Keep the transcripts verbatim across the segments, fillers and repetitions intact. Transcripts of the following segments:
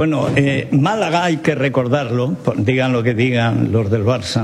Bueno, eh, Málaga hay que recordarlo, digan lo que digan los del Barça,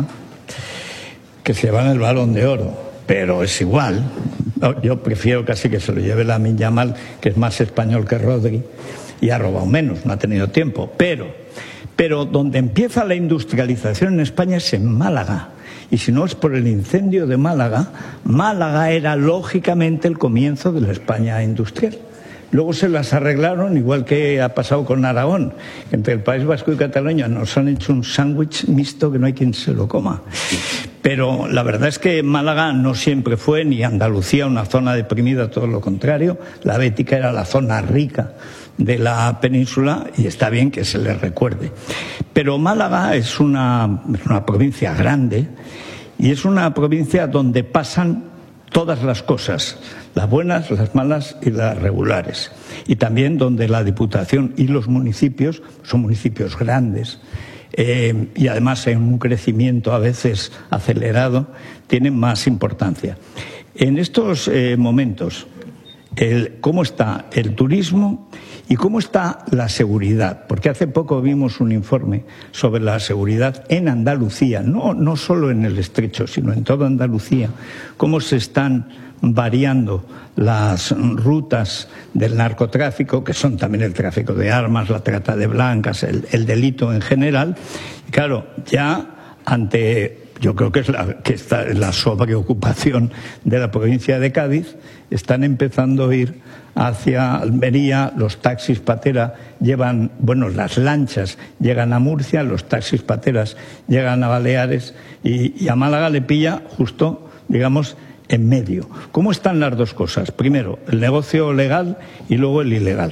que se llevan el Balón de Oro, pero es igual. Yo prefiero casi que se lo lleve Lamine Yamal, que es más español que Rodri, y ha robado menos, no ha tenido tiempo. Pero, pero donde empieza la industrialización en España es en Málaga. Y si no es por el incendio de Málaga, Málaga era lógicamente el comienzo de la España industrial. Luego se las arreglaron, igual que ha pasado con Aragón. Entre el País Vasco y Cataluña nos han hecho un sándwich mixto que no hay quien se lo coma. Pero la verdad es que Málaga no siempre fue, ni Andalucía, una zona deprimida, todo lo contrario. La Bética era la zona rica de la península y está bien que se le recuerde. Pero Málaga es una, es una provincia grande y es una provincia donde pasan todas las cosas, las buenas, las malas y las regulares. Y también donde la Diputación y los municipios son municipios grandes eh, y además en un crecimiento a veces acelerado, tienen más importancia. En estos eh, momentos, el, ¿cómo está el turismo y cómo está la seguridad? Porque hace poco vimos un informe sobre la seguridad en Andalucía, no, no solo en el Estrecho, sino en toda Andalucía, cómo se están variando las rutas del narcotráfico, que son también el tráfico de armas, la trata de blancas, el, el delito en general. Y claro, ya ante... Yo creo que es la, que está la sobreocupación de la provincia de Cádiz, están empezando a ir hacia Almería, los taxis patera llevan, bueno, las lanchas llegan a Murcia, los taxis pateras llegan a Baleares y, y a Málaga le pilla justo, digamos, en medio. ¿Cómo están las dos cosas? Primero, el negocio legal y luego el ilegal.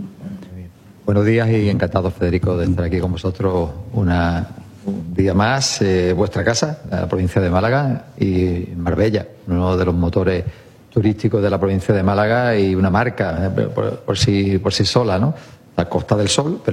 Buenos días y encantado, Federico, de estar aquí con vosotros una... un día más, eh, vuestra casa, la provincia de Málaga, y Marbella, uno de los motores turísticos de la provincia de Málaga y una marca, eh, por, por, sí, por sí sola, ¿no? La Costa del Sol.